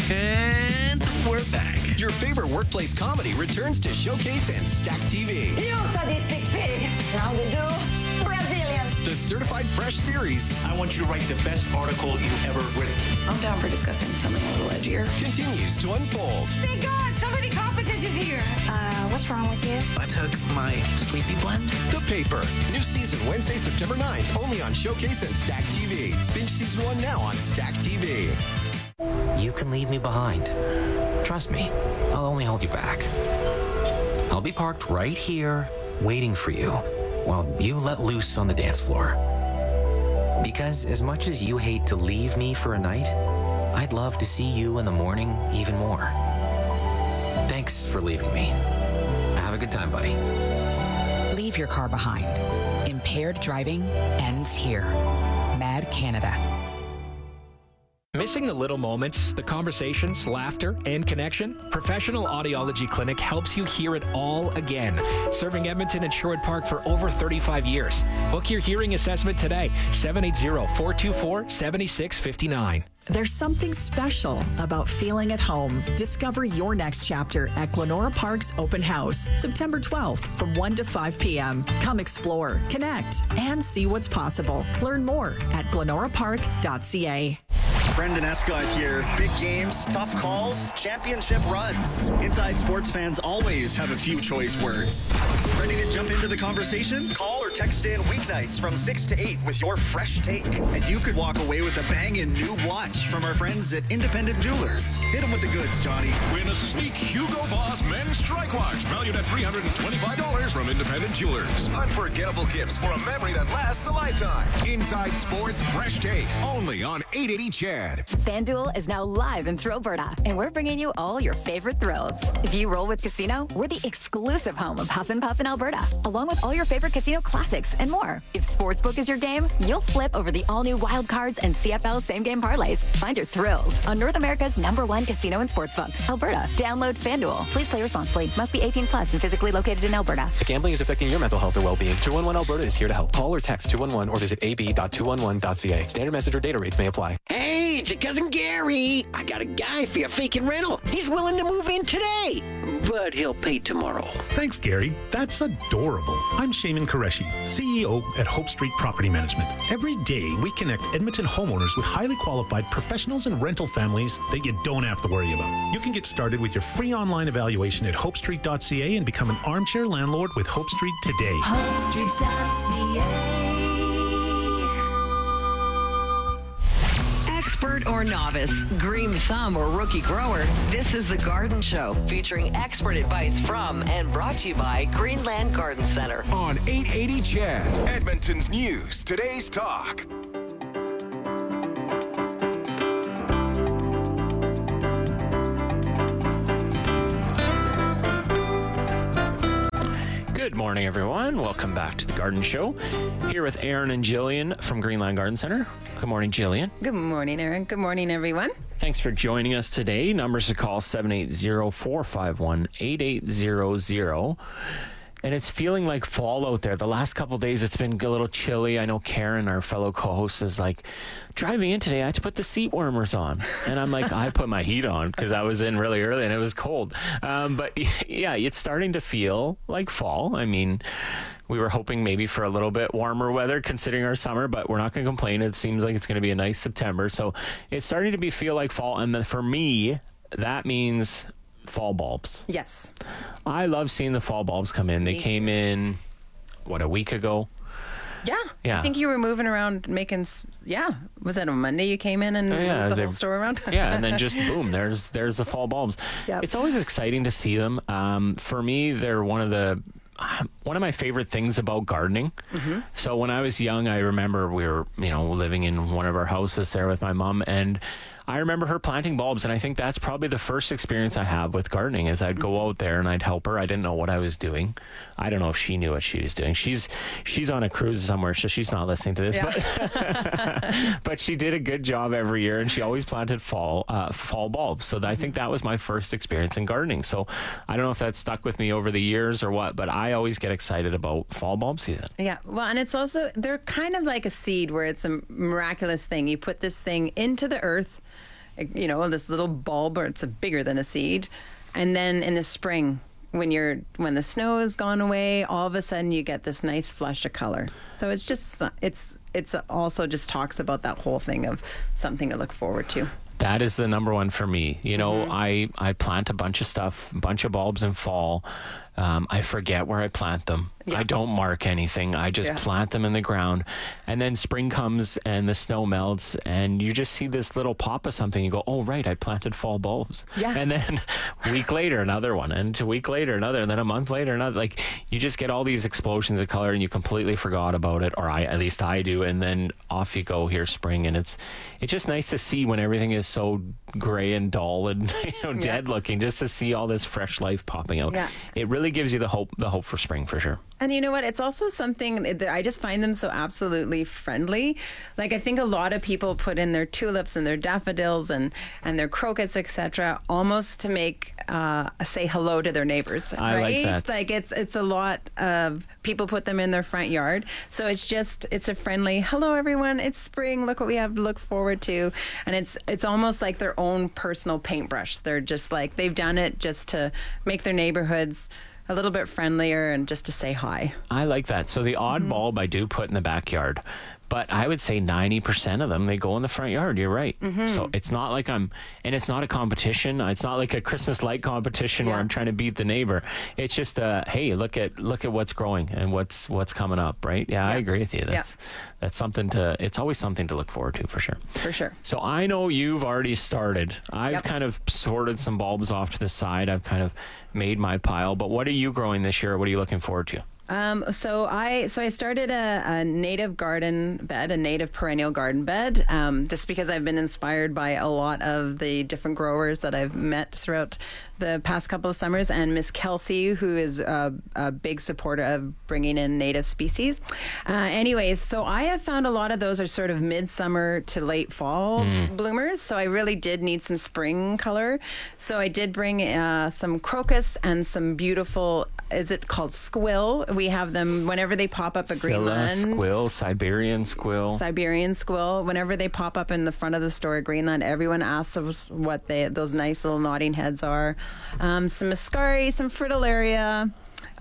And we're back. Your favorite workplace comedy returns to Showcase and Stack TV. You sadistic pig. Now we do Brazilian. The Certified Fresh series I want you to write the best article you've ever written. I'm down for discussing something a little edgier. continues to unfold. Thank God, somebody competent is here. What's wrong with you? I took my sleepy blend. The Paper. New season Wednesday, September 9th. Only on Showcase and Stack TV. Binge season 1 now on Stack TV. You can leave me behind. Trust me, I'll only hold you back. I'll be parked right here, waiting for you, while you let loose on the dance floor. Because as much as you hate to leave me for a night, I'd love to see you in the morning even more. Thanks for leaving me. Have a good time, buddy. Leave your car behind. Impaired driving ends here. Mad Canada. Missing the little moments, the conversations, laughter, and connection? Professional Audiology Clinic helps you hear it all again. Serving Edmonton and Sherwood Park for over 35 years. Book your hearing assessment today. 780-424-7659. There's something special about feeling at home. Discover your next chapter at Glenora Park's Open House, September 12th from 1 to 5 p.m. Come explore, connect, and see what's possible. Learn more at glenorapark.ca. Brendan Escott here. Big games, tough calls, championship runs. Inside Sports fans always have a few choice words. Ready to jump into the conversation? Call or text in weeknights from 6 to 8 with your fresh take. And you could walk away with a banging new watch from our friends at Independent Jewelers. Hit them with the goods, Johnny. Win a sleek Hugo Boss men's strike watch valued at $325 from Independent Jewelers. Unforgettable gifts for a memory that lasts a lifetime. Inside Sports Fresh Take, only on 880 Chad. FanDuel is now live in Alberta, and we're bringing you all your favorite thrills. If you roll with Casino, we're the exclusive home of Huff and Puff in Alberta, along with all your favorite casino classics and more. If Sportsbook is your game, you'll flip over the all-new Wild Cards and CFL same-game parlays. Find your thrills on North America's #1 casino and sportsbook, Alberta. Download FanDuel. Please play responsibly. Must be 18 plus and physically located in Alberta. If gambling is affecting your mental health or well-being, 211 Alberta is here to help. Call or text 211 or visit ab.211.ca. Standard message or data rates may apply. Hey, it's your cousin Gary. I got a guy for your vacant rental. He's willing to move in today, but he'll pay tomorrow. Thanks, Gary. That's adorable. I'm Shaman Qureshi, CEO at Hope Street Property Management. Every day, we connect Edmonton homeowners with highly qualified professionals and rental families that you don't have to worry about. You can get started with your free online evaluation at hopestreet.ca and become an armchair landlord with Hope Street today. HopeStreet.ca. Expert or novice, green thumb or rookie grower, this is The Garden Show, featuring expert advice from and brought to you by Greenland Garden Center. On 880 Chad, Edmonton's news, today's talk. Good morning, everyone. Welcome back to The Garden Show. Here with Aaron and Jillian from Greenland Garden Center. Good morning, Jillian. Good morning, Aaron. Good morning, everyone. Thanks for joining us today. Numbers to call 780-451-8800. And it's feeling like fall out there. The last couple of days, it's been a little chilly. I know Karen, our fellow co-host, is like, driving in today, I had to put the seat warmers on. And I'm like, I put my heat on because I was in really early and it was cold. But yeah, it's starting to feel like fall. I mean, we were hoping maybe for a little bit warmer weather considering our summer, but we're not going to complain. It seems like it's going to be a nice September. So it's starting to feel like fall. And for me, that means fall bulbs. Yes. I love seeing the fall bulbs come in. They came in, a week ago? Yeah. I think you were moving around making, was that a Monday you came in and moved the whole store around? Yeah, and then just boom, there's the fall bulbs. Yep. It's always exciting to see them. For me, they're one of my favorite things about gardening. Mm-hmm. So when I was young, I remember we were, living in one of our houses there with my mom, and I remember her planting bulbs, and I think that's probably the first experience I have with gardening is I'd go out there and I'd help her. I didn't know what I was doing. I don't know if she knew what she was doing. She's on a cruise somewhere, so she's not listening to this. Yeah. But she did a good job every year, and she always planted fall bulbs. So I think that was my first experience in gardening. So I don't know if that's stuck with me over the years or what, but I always get excited about fall bulb season. Yeah, well, and it's also, they're kind of like a seed where it's a miraculous thing. You put this thing into the earth. this little bulb, or it's bigger than a seed. And then in the spring, when the snow has gone away, all of a sudden you get this nice flush of color. So it's just it's also just talks about that whole thing of something to look forward to. That is the number one for me. I plant a bunch of stuff, a bunch of bulbs in fall. I forget where I plant them. Yeah. I don't mark anything. I just plant them in the ground. And then spring comes and the snow melts and you just see this little pop of something. You go, oh, right, I planted fall bulbs. Yeah. And then a week later, another one. And a week later, another. And then a month later, another. Like, you just get all these explosions of color and you completely forgot about it. Or at least I do. And then off you go, here's spring. And it's just nice to see when everything is so gray and dull and dead looking, just to see all this fresh life popping out. Yeah. It really gives you the hope for spring, for sure. And you know what? It's also something that I just find them so absolutely friendly. Like, I think a lot of people put in their tulips and their daffodils and their crocus, etc., almost to make say hello to their neighbors. I like that. Like, it's a lot of people put them in their front yard. So it's a friendly hello, everyone. It's spring. Look what we have to look forward to. And it's almost like their own personal paintbrush. They're just like, they've done it just to make their neighborhoods a little bit friendlier and just to say hi. I like that. So the odd bulb I do put in the backyard, but I would say 90% of them, they go in the front yard. You're right. Mm-hmm. So it's not like and it's not a competition. It's not like a Christmas light competition where I'm trying to beat the neighbor. It's just hey, look at what's growing and what's coming up, right? Yeah, I agree with you. That's something it's always something to look forward to, for sure. For sure. So I know you've already started. I've kind of sorted some bulbs off to the side. I've kind of made my pile, but what are you growing this year? What are you looking forward to? So I started a native garden bed, a native perennial garden bed, just because I've been inspired by a lot of the different growers that I've met throughout the past couple of summers, and Miss Kelsey, who is a big supporter of bringing in native species. Anyways, so I have found a lot of those are sort of midsummer to late fall bloomers. So I really did need some spring color. So I did bring some crocus and some beautiful, is it called squill? We have them whenever they pop up at Greenland. Squill, Siberian squill. Siberian squill. Whenever they pop up in the front of the store at Greenland, everyone asks us what those nice little nodding heads are. Some muscari, some fritillaria,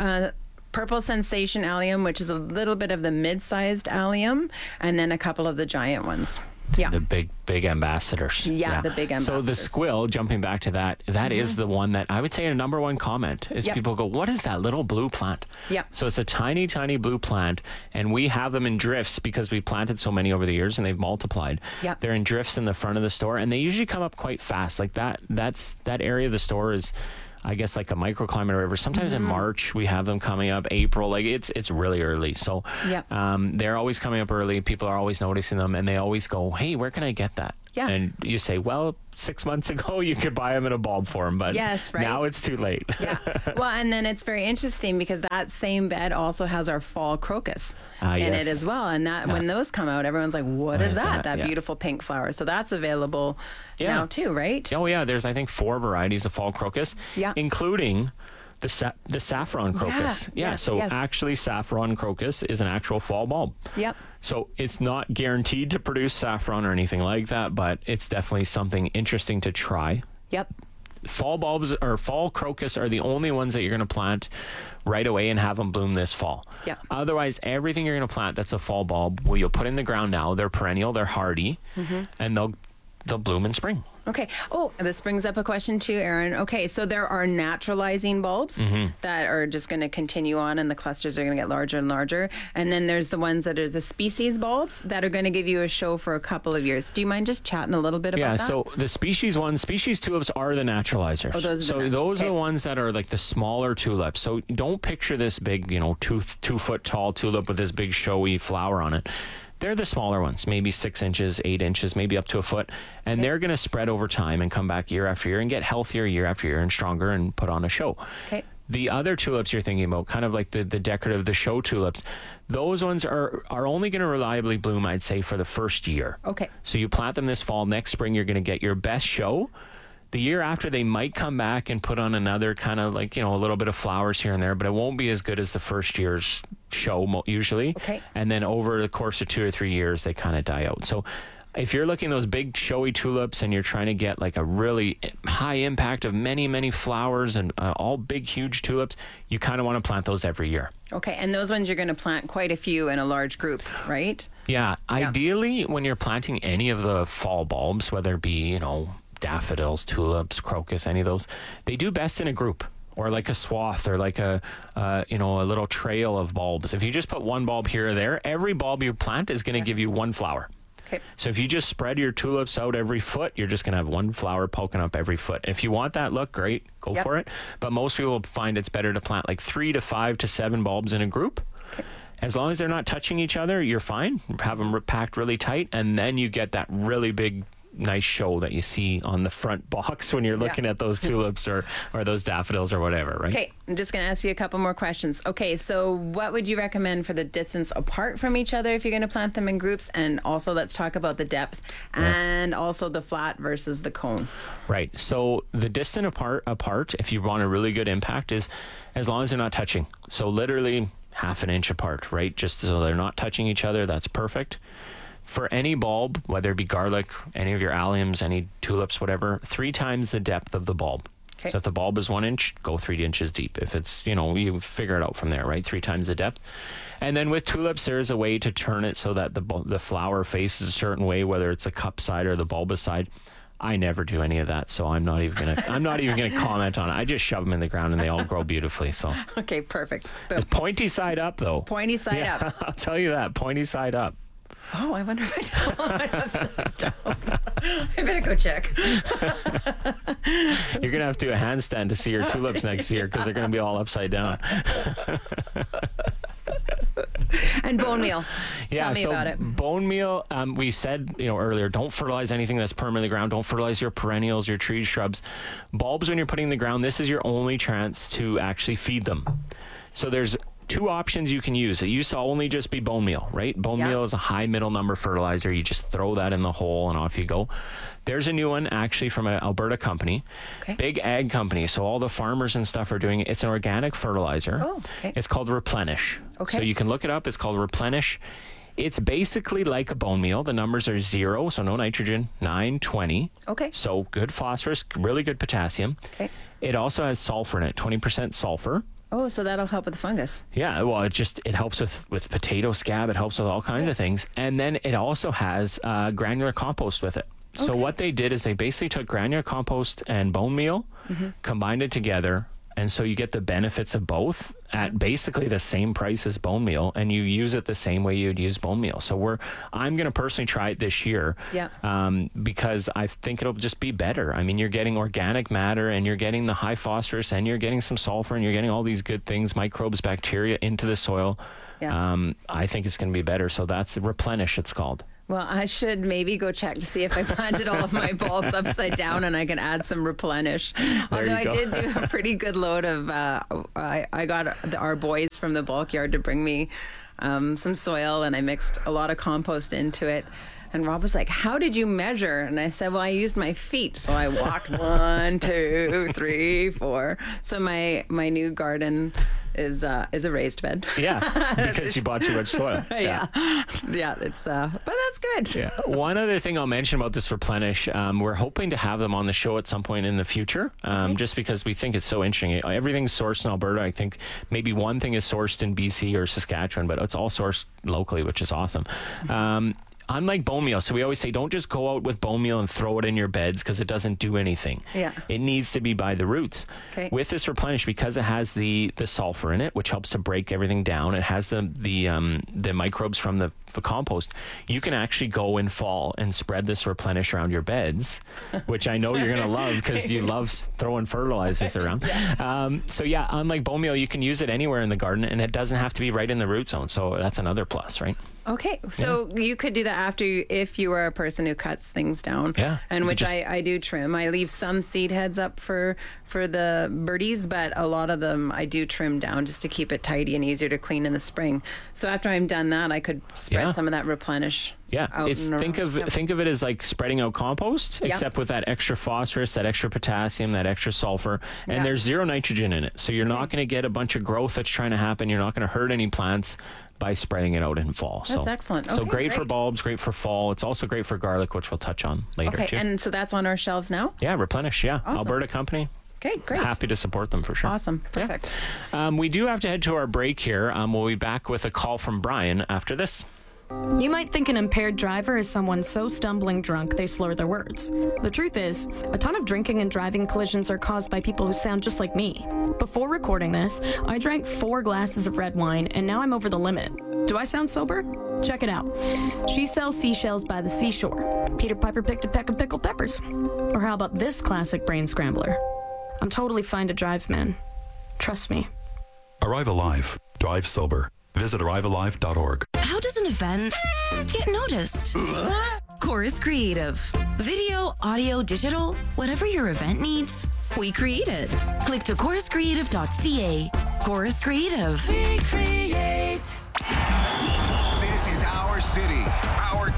purple sensation allium, which is a little bit of the mid-sized allium, and then a couple of the giant ones. Yeah. The big ambassadors. Yeah, the big ambassadors. So the squill, jumping back to that is the one that I would say a number one comment is people go, what is that little blue plant? Yeah. So it's a tiny, tiny blue plant, and we have them in drifts because we planted so many over the years and they've multiplied. Yeah. They're in drifts in the front of the store, and they usually come up quite fast. Like that area of the store is, I guess, like a microclimate or whatever. Sometimes in March we have them coming up, April, like it's really early. So they're always coming up early. People are always noticing them, and they always go, hey, where can I get that? Yeah. And you say, well, 6 months ago you could buy them in a bulb form, but now it's too late. Yeah. Well, and then it's very interesting because that same bed also has our fall crocus in it as well. And that when those come out, everyone's like, what is that? That beautiful pink flower. So that's available now too, right? Oh yeah, there's I think 4 varieties of fall crocus, including the saffron crocus. Actually saffron crocus is an actual fall bulb. Yep. So it's not guaranteed to produce saffron or anything like that, but it's definitely something interesting to try. Yep. Fall bulbs or fall crocus are the only ones that you're going to plant right away and have them bloom this fall. Yeah. Otherwise, everything you're going to plant that's a fall bulb, well, you'll put in the ground now. They're perennial, they're hardy, and they'll bloom in spring. Okay. Oh, this brings up a question too, Aaron. Okay, so there are naturalizing bulbs that are just going to continue on, and the clusters are going to get larger and larger. And then there's the ones that are the species bulbs that are going to give you a show for a couple of years. Do you mind just chatting a little bit about that? Yeah, so the species tulips are the naturalizers. Oh, those are those are the ones that are like the smaller tulips. So don't picture this big, 2 foot tall tulip with this big showy flower on it. They're the smaller ones, maybe 6 inches, 8 inches, maybe up to a foot. And they're going to spread over time and come back year after year and get healthier year after year and stronger and put on a show. Okay. The other tulips you're thinking about, kind of like the decorative, the show tulips, those ones are only going to reliably bloom, I'd say, for the first year. Okay. So you plant them this fall. Next spring, you're going to get your best show. The year after, they might come back and put on another kind of like, a little bit of flowers here and there, but it won't be as good as the first year's show usually. Okay. And then over the course of 2 or 3 years, they kind of die out. So if you're looking at those big showy tulips and you're trying to get like a really high impact of many flowers and all big, huge tulips, you kind of want to plant those every year. Okay, and those ones you're going to plant quite a few in a large group, right? Yeah, ideally when you're planting any of the fall bulbs, whether it be, daffodils, tulips, crocus, any of those, they do best in a group. Or like a swath, or like a little trail of bulbs. If you just put one bulb here or there, every bulb you plant is going to give you one flower. Okay. So if you just spread your tulips out every foot, you're just going to have one flower poking up every foot. If you want that look, great, go for it. But most people find it's better to plant like 3 to 5 to 7 bulbs in a group. Okay. As long as they're not touching each other, you're fine. Have them packed really tight, and then you get that really big, nice show that you see on the front box when you're looking at those tulips or those daffodils or whatever, right? Okay, I'm just going to ask you a couple more questions. Okay, so what would you recommend for the distance apart from each other if you're going to plant them in groups? And also let's talk about the depth and also the flat versus the cone. Right. So the distant apart, if you want a really good impact, is as long as they're not touching. So literally half an inch apart, right? Just so they're not touching each other, that's perfect. For any bulb, whether it be garlic, any of your alliums, any tulips, whatever, 3 times the depth of the bulb. Okay. So if the bulb is 1 inch, go 3 inches deep. If it's, you figure it out from there, right? 3 times the depth. And then with tulips, there's a way to turn it so that the flower faces a certain way, whether it's the cup side or the bulbous side. I never do any of that, so I'm not even gonna comment on it. I just shove them in the ground and they all grow beautifully. So okay, perfect. It's pointy side up though. Pointy side up. I'll tell you that, pointy side up. Oh, I wonder if I might upside down. I better go check. You're going to have to do a handstand to see your tulips next year because they're going to be all upside down. And bone meal. Yeah, Tell me about it. Bone meal, we said earlier, don't fertilize anything that's permanent in the ground. Don't fertilize your perennials, your trees, shrubs. Bulbs, when you're putting in the ground, this is your only chance to actually feed them. So there's 2 options you can use. It used to only just be bone meal, right? Bone meal is a high middle number fertilizer. You just throw that in the hole and off you go. There's a new one actually from an Alberta company, big ag company. So all the farmers and stuff are doing it. It's an organic fertilizer. Oh, okay. It's called Replenish. Okay. So you can look it up. It's called Replenish. It's basically like a bone meal. The numbers are 0, so no nitrogen, 9, 20. Okay. So good phosphorus, really good potassium. Okay. It also has sulfur in it, 20% sulfur. Oh, so that'll help with the fungus. Yeah, well, it helps with potato scab. It helps with all kinds of things. And then it also has granular compost with it. So what they did is they basically took granular compost and bone meal, combined it together, and so you get the benefits of both at basically the same price as bone meal, and you use it the same way you'd use bone meal. So I'm going to personally try it this year, because I think it'll just be better. I mean, you're getting organic matter, and you're getting the high phosphorus, and you're getting some sulfur, and you're getting all these good things, microbes, bacteria into the soil. Yeah. I think it's going to be better. So that's Replenish, it's called. Well, I should maybe go check to see if I planted all of my bulbs upside down and I can add some Replenish. Although I did do a pretty good load of, I got our boys from the bulk yard to bring me some soil, and I mixed a lot of compost into it. And Rob was like, "How did you measure?" And I said, "Well, I used my feet. So I walked 1, 2, 3, 4. So my new garden is a raised bed. Yeah, because you bought too much soil. Yeah, it's but that's good. Yeah. One other thing I'll mention about this Replenish, we're hoping to have them on the show at some point in the future, just because we think it's so interesting. Everything's sourced in Alberta. I think maybe one thing is sourced in BC or Saskatchewan, but it's all sourced locally, which is awesome. Unlike bone meal, so we always say don't just go out with bone meal and throw it in your beds because it doesn't do anything. Yeah. It needs to be by the roots. Okay. With this Replenish, because it has the sulfur in it, which helps to break everything down, it has the microbes from the compost, you can actually go in fall and spread this Replenish around your beds, which I know you're going to love because you love throwing fertilizers around. So yeah, unlike bone meal, you can use it anywhere in the garden, and it doesn't have to be right in the root zone. So that's another plus, right? Okay, so you could do that if you are a person who cuts things down. Yeah. And which I do trim. I leave some seed heads up for the birdies, but a lot of them I do trim down just to keep it tidy and easier to clean in the spring. So after I'm done that, I could spread some of that Replenish Yeah, out it's and think of around. think of it as like spreading out compost, Yep. except with that extra phosphorus, that extra potassium, that extra sulfur, and Yeah. there's zero nitrogen in it. So you're not going to get a bunch of growth that's trying to happen. You're not going to hurt any plants by spreading it out in fall. That's so, excellent. So Okay, great for great. bulbs, great for fall. It's also great for garlic, which we'll touch on later Okay, too. and so that's on our shelves now? Yeah, Replenish. Yeah, Awesome. Alberta company. Okay, great. Happy to support them for sure. Awesome. Perfect. We do have to head to our break here. We'll be back with a call from Brian after this. You might think an impaired driver is someone so stumbling drunk they slur their words. The truth is, a ton of drinking and driving collisions are caused by people who sound just like me. Before recording this, I drank 4 glasses of red wine and now I'm over the limit. Do I sound sober? Check it out. She sells seashells by the seashore. Peter Piper picked a peck of pickled peppers. Or how about this classic brain scrambler? I'm totally fine to drive, man. Trust me. Arrive Alive. Drive sober. Visit arrivealive.org. How does an event get noticed? Chorus Creative. Video, audio, digital, whatever your event needs, we create it. Click to choruscreative.ca. Chorus Creative. We create. This is our city, our